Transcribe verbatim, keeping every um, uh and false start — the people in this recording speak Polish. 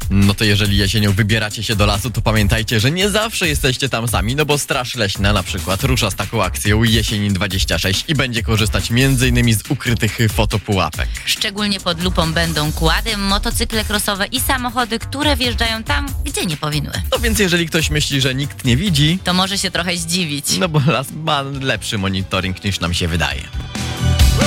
No to jeżeli jesienią wybieracie się do lasu, to pamiętajcie, że nie zawsze jesteście tam sami, no bo Straż Leśna na przykład rusza z taką akcją Jesień dwadzieścia sześć i będzie korzystać między innymi z ukrytych fotopułapek. Szczególnie pod lupą będą kłady, motocykle crossowe i samochody, które wjeżdżają tam, gdzie nie powinny. No więc jeżeli ktoś myśli, że nikt nie widzi, To może się trochę zdziwić. no bo las ma lepszy monitoring niż nam się wydaje.